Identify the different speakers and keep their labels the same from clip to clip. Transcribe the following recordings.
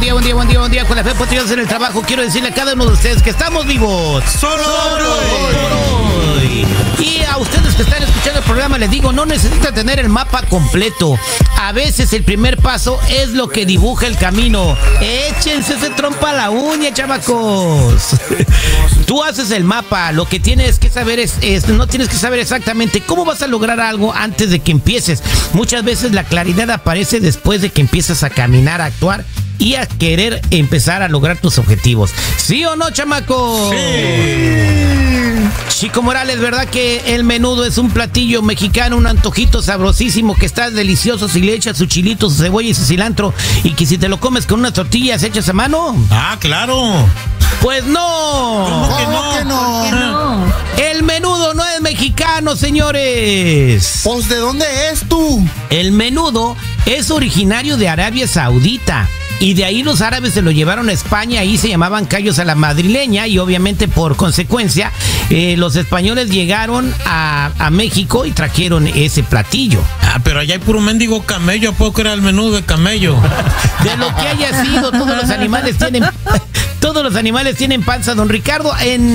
Speaker 1: buen día. Con la fe poderosa en el trabajo, quiero decirle a cada uno de ustedes que estamos vivos.
Speaker 2: Solo
Speaker 1: hoy. Y a ustedes que están escuchando el programa les digo, no necesitan tener el mapa completo. A veces el primer paso es lo que dibuja el camino. Échense ese trompa a la uña, chamacos. Tú haces el mapa, lo que tienes que saber no tienes que saber exactamente cómo vas a lograr algo antes de que empieces. Muchas veces la claridad aparece después de que empiezas a caminar, a actuar y a querer empezar a lograr tus objetivos. ¿Sí o no, chamacos?
Speaker 2: Sí.
Speaker 1: Chico Morales, ¿verdad que el menudo es un platillo mexicano, un antojito sabrosísimo que está delicioso si le echas su chilito, su cebolla y su cilantro, y que si te lo comes con unas tortillas hechas a mano?
Speaker 2: Ah, claro.
Speaker 1: Pues no.
Speaker 2: ¿Cómo que no?
Speaker 1: El menudo no es mexicano, señores.
Speaker 3: Pues, ¿de dónde es tú?
Speaker 1: El menudo es originario de Arabia Saudita. Y de ahí los árabes se lo llevaron a España, ahí se llamaban callos a la madrileña y obviamente por consecuencia los españoles llegaron a México y trajeron ese platillo.
Speaker 2: Ah, pero allá hay puro mendigo camello, ¿a poco era el menudo de camello?
Speaker 1: De lo que haya sido, todos los animales tienen panza. Don Ricardo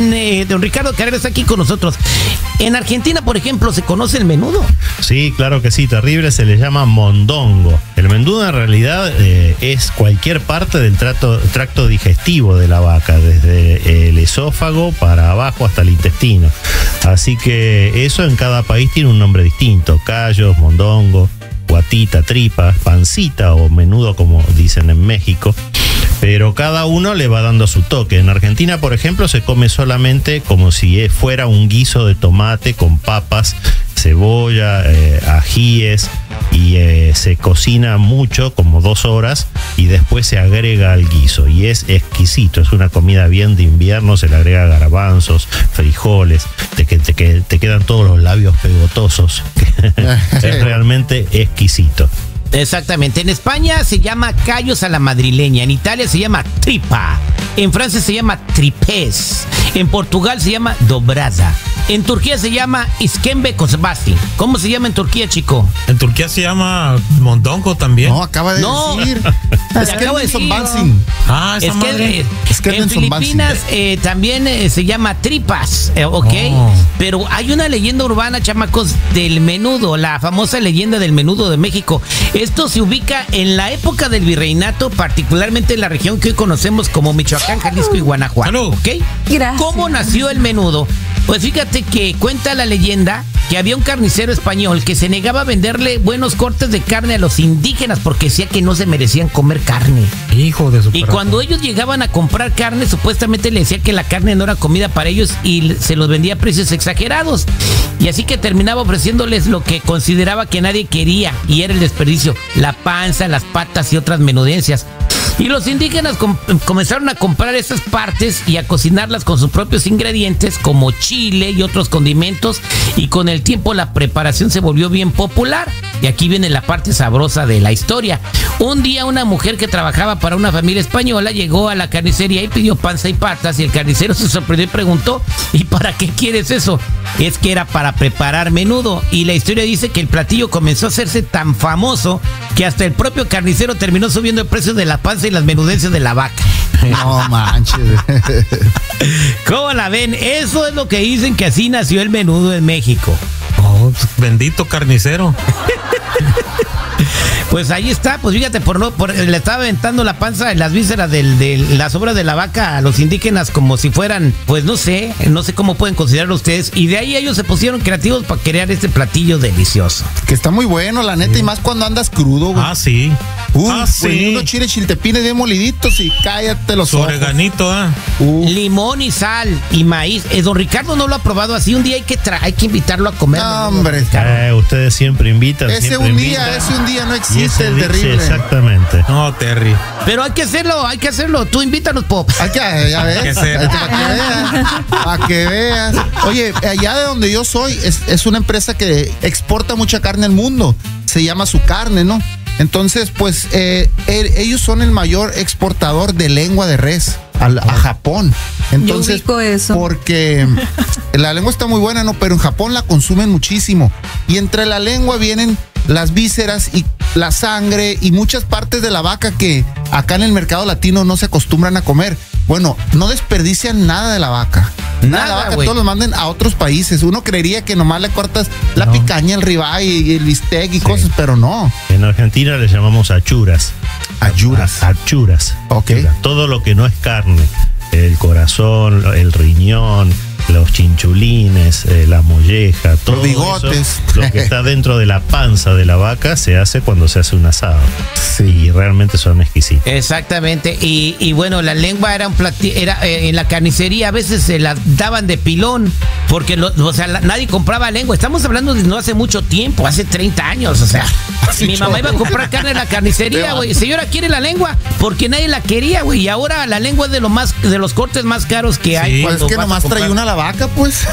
Speaker 1: Carrera está aquí con nosotros. En Argentina, por ejemplo, ¿se conoce el menudo?
Speaker 4: Sí, claro que sí, terrible, se le llama mondongo. El menudo en realidad es cualquier parte del tracto digestivo de la vaca, desde el esófago para abajo hasta el intestino. Así que eso en cada país tiene un nombre distinto: callos, mondongo, guatita, tripa, pancita o menudo como dicen en México. Pero cada uno le va dando su toque. En Argentina, por ejemplo, se come solamente como si fuera un guiso de tomate con papas, cebolla, ajíes, y se cocina mucho, como 2 horas, y después se agrega al guiso. Y es exquisito, es una comida bien de invierno, se le agrega garbanzos, frijoles, te quedan todos los labios pegotosos. Es realmente exquisito.
Speaker 1: Exactamente. En España se llama callos a la madrileña. En Italia se llama tripa. En Francia se llama tripés. En Portugal se llama dobrada. En Turquía se llama iskembe kozbasti. ¿Cómo se llama en Turquía, chico?
Speaker 2: En Turquía se llama mondongo también.
Speaker 3: No, acaba de decir.
Speaker 1: Es que
Speaker 2: Ah, esa madre.
Speaker 1: En Filipinas también se llama tripas, ¿ok?
Speaker 2: Oh.
Speaker 1: Pero hay una leyenda urbana, chamacos, del menudo, la famosa leyenda del menudo de México. Esto se ubica en la época del virreinato, particularmente en la región que hoy conocemos como Michoacán, Jalisco y Guanajuato, ¿ok?
Speaker 5: Gracias.
Speaker 1: ¿Cómo nació el menudo? Pues fíjate que cuenta la leyenda que había un carnicero español que se negaba a venderle buenos cortes de carne a los indígenas porque decía que no se merecían comer carne.
Speaker 2: Hijo de su
Speaker 1: Y cuando ellos llegaban a comprar carne, supuestamente le decía que la carne no era comida para ellos y se los vendía a precios exagerados. Y así que terminaba ofreciéndoles lo que consideraba que nadie quería, y era el desperdicio: la panza, las patas y otras menudencias. Y los indígenas comenzaron a comprar esas partes y a cocinarlas con sus propios ingredientes, como chile y otros condimentos, y con el tiempo la preparación se volvió bien popular. Y aquí viene la parte sabrosa de la historia. Un día una mujer que trabajaba para una familia española llegó a la carnicería y pidió panza y patas, y el carnicero se sorprendió y preguntó: ¿y para qué quieres eso? Es que era para preparar menudo. Y la historia dice que el platillo comenzó a hacerse tan famoso que hasta el propio carnicero terminó subiendo el precio de la panza y las menudencias de la vaca.
Speaker 3: No manches.
Speaker 1: ¿Cómo la ven? Eso es lo que dicen, que así nació el menudo en México.
Speaker 2: Oh, bendito carnicero.
Speaker 1: Pues ahí está, pues fíjate, le estaba aventando la panza, las vísceras de las sobras de la vaca a los indígenas como si fueran, pues no sé cómo pueden considerarlo ustedes, y de ahí ellos se pusieron creativos para crear este platillo delicioso.
Speaker 3: Que está muy bueno, la neta, y más cuando andas crudo, güey.
Speaker 2: Ah, sí.
Speaker 3: Sí. Unos chiles chiltepines bien moliditos y cállate los ojos.
Speaker 2: Oreganito,
Speaker 1: Limón y sal y maíz. Don Ricardo no lo ha probado así. Un día hay que invitarlo a comer.
Speaker 3: No, hombre.
Speaker 4: Ustedes siempre invitan.
Speaker 3: Ese un día no existe, el terrible.
Speaker 4: Exactamente.
Speaker 2: No, Terry.
Speaker 1: Pero hay que hacerlo. Tú invítanos, Pop.
Speaker 3: Ya ves. Para que veas. Oye, allá de donde yo soy, es una empresa que exporta mucha carne al mundo. Se llama Su Carne, ¿no? Entonces, pues, ellos son el mayor exportador de lengua de res a Japón. Entonces,
Speaker 5: yo ubico eso.
Speaker 3: Porque la lengua está muy buena, ¿no? Pero en Japón la consumen muchísimo. Y entre la lengua vienen las vísceras y la sangre y muchas partes de la vaca que acá en el mercado latino no se acostumbran a comer. Bueno, no desperdician nada de la vaca. Nada, la vaca,
Speaker 1: güey.
Speaker 3: todos los mandan a otros países. Uno creería que nomás le cortas la picaña, el ribeye y el bistec y cosas, pero no.
Speaker 4: En Argentina le llamamos achuras.
Speaker 3: Achuras.
Speaker 4: Achuras.
Speaker 3: Ok.
Speaker 4: Todo lo que no es carne. El corazón, el riñón, los chinchulines, la molleja, todo
Speaker 3: Los bigotes.
Speaker 4: eso, lo que está dentro de la panza de la vaca se hace cuando se hace un asado.
Speaker 3: Sí.
Speaker 4: Y realmente son exquisitos.
Speaker 1: Exactamente, y bueno, la lengua era un en la carnicería a veces se la daban de pilón, porque nadie compraba lengua. Estamos hablando de no hace mucho tiempo, hace 30 años, o sea,
Speaker 3: Hace
Speaker 1: mi mamá
Speaker 3: chorro.
Speaker 1: iba a comprar carne en la carnicería, güey. Señora, ¿quiere la lengua? Porque nadie la quería, güey, y ahora la lengua es de los cortes más caros que hay.
Speaker 3: Pues es
Speaker 1: cuando
Speaker 3: que
Speaker 1: vas a
Speaker 3: nomás
Speaker 1: comprar.
Speaker 3: trae una la vaca, pues.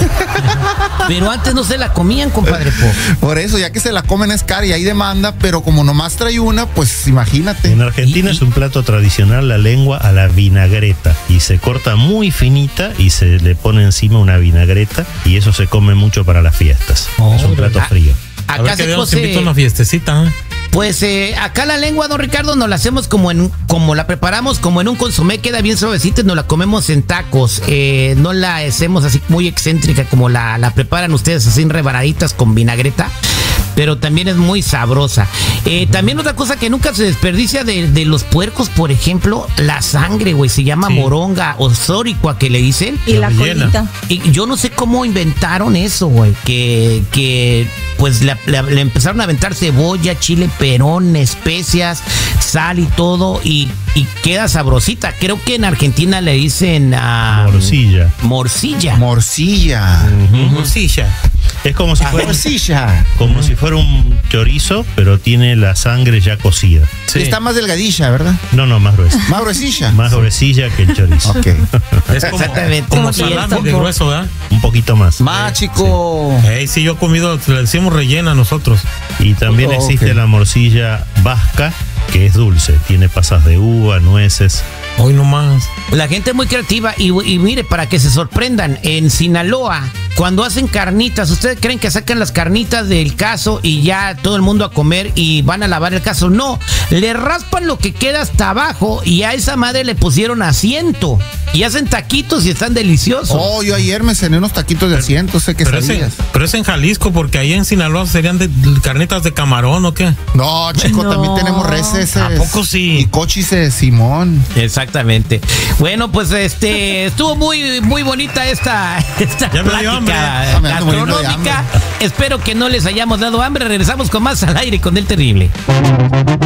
Speaker 1: Pero antes no se la comían, compadre,
Speaker 3: Por eso, ya que se la comen es cara y hay demanda, pero como nomás trae una, pues imagínate.
Speaker 4: En Argentina es un plato tradicional la lengua a la vinagreta y se corta muy finita y se le pone encima una vinagreta y eso se come mucho para las fiestas. Es un plato frío.
Speaker 2: A
Speaker 1: Acá
Speaker 2: ver que
Speaker 1: se
Speaker 2: Dios invita a
Speaker 1: cose.
Speaker 2: una fiestecita.
Speaker 1: Pues acá la lengua, don Ricardo, nos la hacemos como la preparamos como en un consomé, queda bien suavecita y nos la comemos en tacos. No la hacemos así muy excéntrica como la preparan ustedes, así en rebanaditas con vinagreta, pero también es muy sabrosa. También otra cosa que nunca se desperdicia de los puercos, por ejemplo, la sangre, güey, se llama
Speaker 2: Sí.
Speaker 1: moronga o zoricua que le dicen.
Speaker 5: Y la
Speaker 2: rellena.
Speaker 5: colita.
Speaker 1: Y yo no sé cómo inventaron eso, güey, que pues le empezaron a aventar cebolla, chile perón, especias, sal y todo, y queda sabrosita. Creo que en Argentina le dicen
Speaker 4: Morcilla.
Speaker 1: morcilla.
Speaker 3: Morcilla.
Speaker 2: Morcilla.
Speaker 4: Es como si fuera
Speaker 3: Morcilla.
Speaker 4: un chorizo, pero tiene la sangre ya cocida.
Speaker 2: Sí.
Speaker 3: Está más delgadilla, ¿verdad?
Speaker 4: No, más gruesa.
Speaker 3: Más gruesilla.
Speaker 4: Más gruesilla que el chorizo.
Speaker 3: Ok.
Speaker 2: Es como,
Speaker 1: Exactamente.
Speaker 2: como
Speaker 1: Y el
Speaker 2: salami de
Speaker 5: topo.
Speaker 2: grueso, ¿verdad?
Speaker 4: Un poquito más.
Speaker 3: Más, chico.
Speaker 2: Sí, yo he comido, le decimos rellena nosotros.
Speaker 4: Y también
Speaker 3: Oh,
Speaker 4: existe
Speaker 3: ok.
Speaker 4: la morcilla vasca, que es dulce. Tiene pasas de uva, nueces.
Speaker 2: Hoy nomás.
Speaker 1: La gente es muy creativa y mire, para que se sorprendan, en Sinaloa, cuando hacen carnitas, ¿ustedes creen que sacan las carnitas del caso y ya todo el mundo a comer y van a lavar el caso? No, le raspan lo que queda hasta abajo y a esa madre le pusieron asiento y hacen taquitos y están deliciosos.
Speaker 3: Oh, yo ayer me cené unos taquitos de asiento, sé que
Speaker 2: Pero es en Jalisco, porque ahí en Sinaloa serían de carnitas de camarón o qué.
Speaker 3: No, chico,
Speaker 5: No.
Speaker 3: también tenemos reses.
Speaker 2: ¿A poco sí?
Speaker 3: Y cochis de Simón.
Speaker 1: Exactamente. Bueno, pues estuvo muy muy bonita esta
Speaker 2: Ya me dio hambre.
Speaker 3: Ya me ando muriendo de
Speaker 1: gastronómica. Espero que no les hayamos dado hambre. Regresamos con más al aire con el terrible.